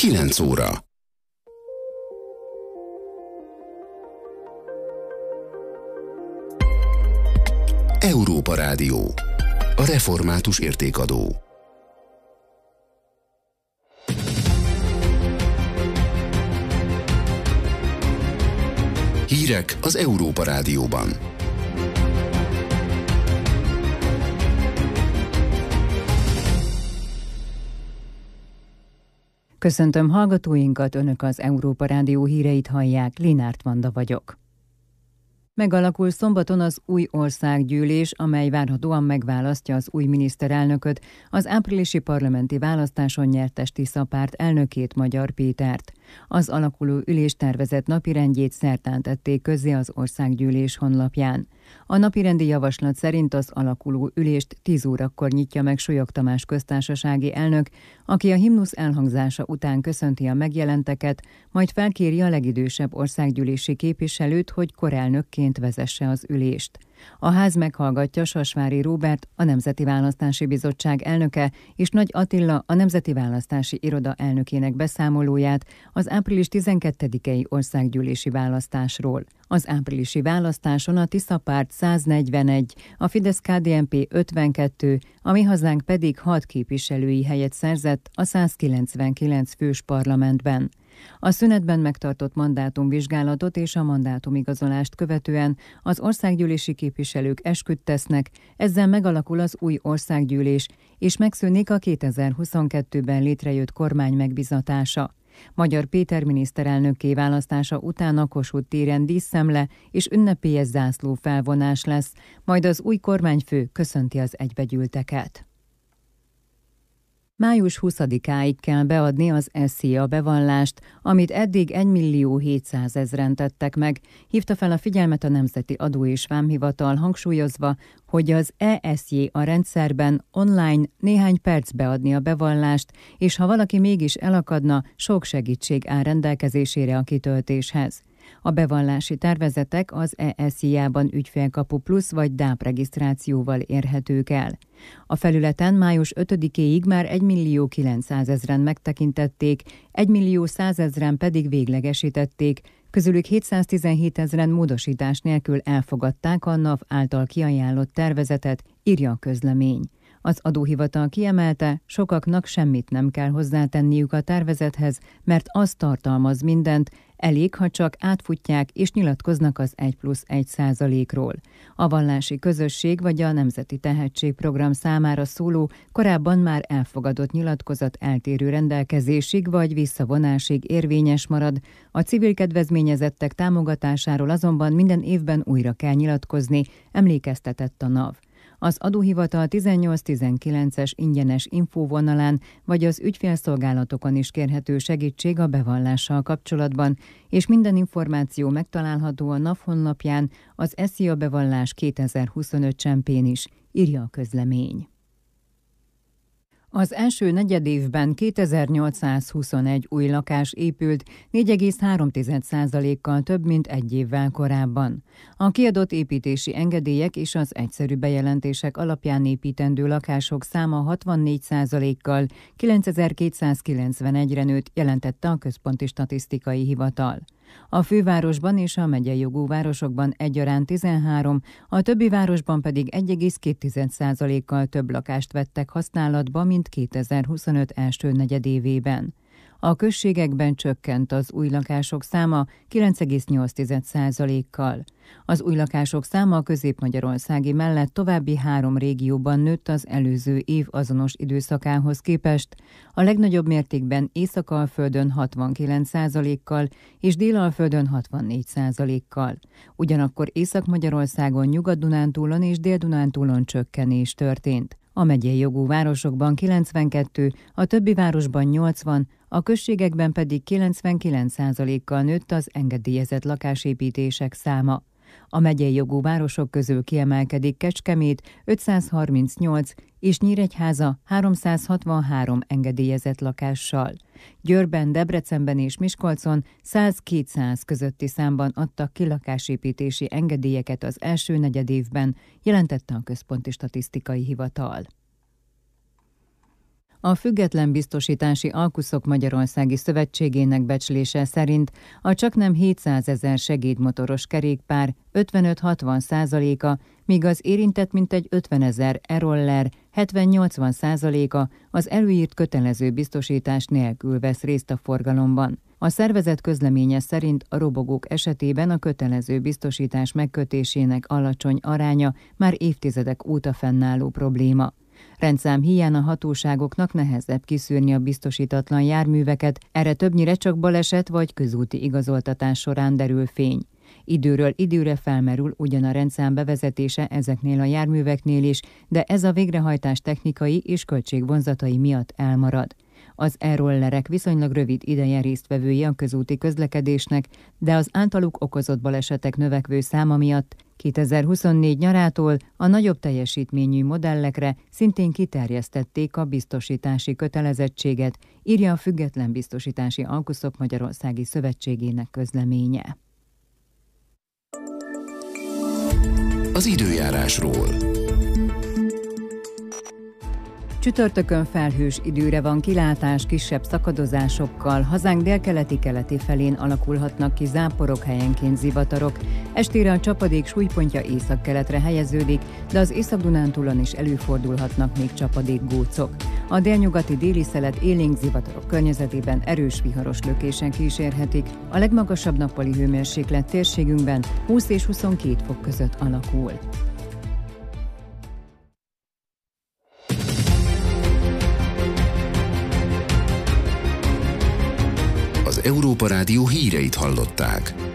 9 óra. Európa Rádió. A református értékadó. Hírek az Európa Rádióban. Köszöntöm hallgatóinkat, Önök az Európa Rádió híreit hallják, Linárt Vanda vagyok. Megalakul szombaton az új országgyűlés, amely várhatóan megválasztja az új miniszterelnököt, az áprilisi parlamenti választáson nyertes Tisza párt elnökét, Magyar Pétert. Az alakuló ülés tervezett napirendjét szerdán tették közzé az országgyűlés honlapján. A napirendi javaslat szerint az alakuló ülést 10 órakor nyitja meg Solyog Tamás köztársasági elnök, aki a himnusz elhangzása után köszönti a megjelenteket, majd felkéri a legidősebb országgyűlési képviselőt, hogy korelnökként vezesse az ülést. A ház meghallgatja Sasvári Róbert, a Nemzeti Választási Bizottság elnöke, és Nagy Attila, a Nemzeti Választási Iroda elnökének beszámolóját az április 12-i országgyűlési választásról. Az áprilisi választáson a Tisza párt 141, a Fidesz-KDNP 52, a Mi Hazánk pedig 6 képviselői helyet szerzett a 199 fős parlamentben. A szünetben megtartott mandátumvizsgálatot és a mandátumigazolást követően az országgyűlési képviselők esküt tesznek, ezzel megalakul az új országgyűlés, és megszűnik a 2022-ben létrejött kormány megbizatása. Magyar Péter miniszterelnökké választása után a Kossuth téren díszszemle és ünnepélyes zászló felvonás lesz, majd az új kormányfő köszönti az egybegyűlteket. Május 20-áig kell beadni az SZIA bevallást, amit eddig 1.700.000-en tettek meg, hívta fel a figyelmet a Nemzeti Adó és Vámhivatal, hangsúlyozva, hogy az ESJ a rendszerben online néhány perc beadni a bevallást, és ha valaki mégis elakadna, sok segítség áll rendelkezésére a kitöltéshez. A bevallási tervezetek az ESZIA-ban Ügyfélkapu Plusz vagy DÁP regisztrációval érhetők el. A felületen május 5-éig már 1.900.000-en megtekintették, 1.100.000-en pedig véglegesítették, közülük 717.000-en módosítás nélkül elfogadták a NAV által kiajánlott tervezetet, írja a közlemény. Az adóhivatal kiemelte, sokaknak semmit nem kell hozzátenniük a tervezethez, mert az tartalmaz mindent, elég, ha csak átfutják és nyilatkoznak az 1+1%-ról. A vallási közösség vagy a Nemzeti Tehetségprogram számára szóló, korábban már elfogadott nyilatkozat eltérő rendelkezésig vagy visszavonásig érvényes marad, a civil kedvezményezettek támogatásáról azonban minden évben újra kell nyilatkozni, emlékeztetett a NAV. Az adóhivatal 18-19-es ingyenes infóvonalán vagy az ügyfélszolgálatokon is kérhető segítség a bevallással kapcsolatban, és minden információ megtalálható a NAV honlapján, az SZIA bevallás 2025 csempén is, írja a közlemény. Az első negyedévben 2821 új lakás épült, 4,3%-kal több, mint egy évvel korábban. A kiadott építési engedélyek és az egyszerű bejelentések alapján építendő lakások száma 64%-kal 9291-re nőtt, jelentette a Központi Statisztikai Hivatal. A fővárosban és a megyei jogú városokban egyaránt 13, a többi városban pedig 1,2%-kal több lakást vettek használatba, mint 2025 első negyedévében. A községekben csökkent az új lakások száma 9,8%-kal. Az új lakások száma a Közép-Magyarországi mellett további 3 régióban nőtt az előző év azonos időszakához képest, a legnagyobb mértékben Észak-Alföldön 69%-kal és Dél-Alföldön 64%-kal. Ugyanakkor Észak-Magyarországon, Nyugat-Dunántúlon és Dél-Dunántúlon csökkenés történt. A megyei jogú városokban 92, a többi városban 80, a községekben pedig 99%-kal nőtt az engedélyezett lakásépítések száma. A megyei jogú városok közül kiemelkedik Kecskemét 538 és Nyíregyháza 363 engedélyezett lakással. Győrben, Debrecenben és Miskolcon 100-200 közötti számban adtak ki lakásépítési engedélyeket az első negyedévben, jelentette a Központi Statisztikai Hivatal. A Független Biztosítási Alkuszok Magyarországi Szövetségének becslése szerint a csaknem 700 000 segédmotoros kerékpár 55-60%-a, míg az érintett mintegy 50 000 e-roller 70-80%-a az előírt kötelező biztosítás nélkül vesz részt a forgalomban. A szervezet közleménye szerint a robogók esetében a kötelező biztosítás megkötésének alacsony aránya már évtizedek óta fennálló probléma. Rendszám híján a hatóságoknak nehezebb kiszűrni a biztosítatlan járműveket, erre többnyire csak baleset vagy közúti igazoltatás során derül fény. Időről időre felmerül ugyan a rendszám bevezetése ezeknél a járműveknél is, de ez a végrehajtás technikai és költségvonzatai miatt elmarad. Az e-rollerek viszonylag rövid ideje résztvevői a közúti közlekedésnek, de az általuk okozott balesetek növekvő száma miatt 2024 nyarától a nagyobb teljesítményű modellekre szintén kiterjesztették a biztosítási kötelezettséget, írja a Független Biztosítási Alkuszok Magyarországi Szövetségének közleménye. Az időjárásról. Csütörtökön felhős időre van kilátás, kisebb szakadozásokkal, hazánk délkeleti-keleti felén alakulhatnak ki záporok, helyenként zivatarok. Estére a csapadék súlypontja északkeletre helyeződik, de az Észak-Dunántúlon is előfordulhatnak még csapadékgócok. A délnyugati déli szelet élénk zivatarok környezetében erős viharos lökések kísérhetik. A legmagasabb nappali hőmérséklet térségünkben 20 és 22 fok között alakul. Az Európa Rádió híreit hallották.